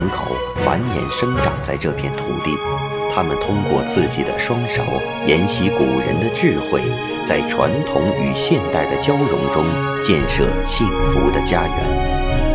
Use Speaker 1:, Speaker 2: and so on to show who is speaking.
Speaker 1: 人口繁衍生长在这片土地，他们通过自己的双手沿袭古人的智慧，在传统与现代的交融中建设幸福的家园。